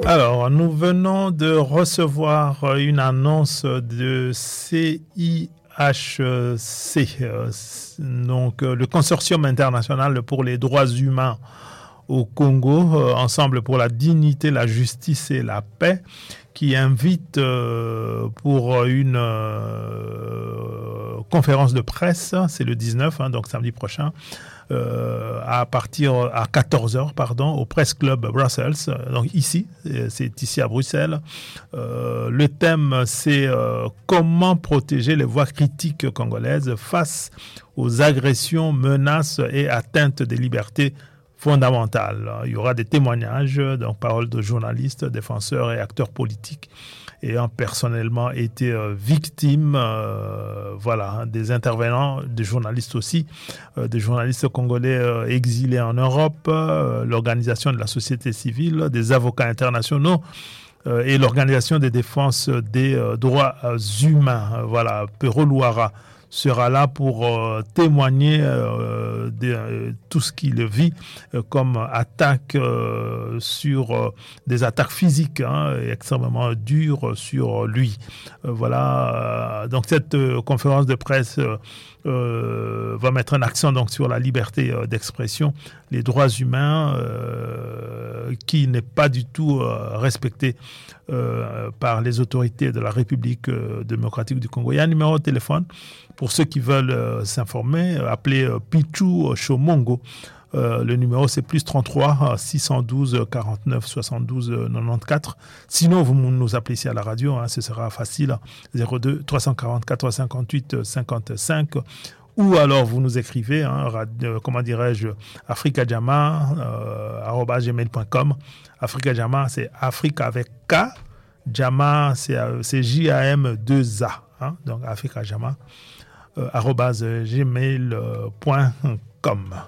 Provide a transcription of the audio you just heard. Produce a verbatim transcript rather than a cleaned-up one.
Alors, nous venons de recevoir une annonce de C I H C, donc le Consortium international pour les droits humains au Congo, Ensemble pour la dignité, la justice et la paix, qui invite euh, pour une euh, conférence de presse, c'est le dix-neuf, hein, donc samedi prochain, euh, à partir à quatorze heures, pardon, au Press Club Brussels, donc ici, c'est ici à Bruxelles. Euh, le thème, c'est euh, comment protéger les voix critiques congolaises face aux agressions, menaces et atteintes des libertés fondamentale. Il y aura des témoignages, donc paroles de journalistes, défenseurs et acteurs politiques ayant personnellement été euh, victimes, euh, voilà, des intervenants, des journalistes aussi, euh, des journalistes congolais euh, exilés en Europe, euh, l'organisation de la société civile, des avocats internationaux euh, et l'organisation des défenses des euh, droits euh, humains. Voilà, Pero Luara sera là pour euh, témoigner euh, de euh, tout ce qu'il vit euh, comme attaque euh, sur euh, des attaques physiques hein, extrêmement dures sur lui. Euh, voilà. Euh, donc cette euh, conférence de presse euh, euh, va mettre un accent donc sur la liberté euh, d'expression, les droits humains euh, qui n'est pas du tout euh, respecté euh, par les autorités de la République euh, démocratique du Congo. Il y a un numéro de téléphone pour ceux qui veulent euh, s'informer, euh, appelez euh, Pichu Shomongo. Euh, le numéro c'est plus trente-trois six cent douze quarante-neuf soixante-douze quatre-vingt-quatorze. Sinon, vous nous appelez ici à la radio, hein, ce sera facile, zéro deux trois cent quarante-quatre trois cent cinquante-huit cinquante-cinq. Ou alors vous nous écrivez, hein, radio, comment dirais-je, africajama euh, arobase gmail point com. Africajama, c'est Afrique avec K. Jama, c'est, c'est J A M deux A. Hein, donc africajama euh, arobase gmail point com.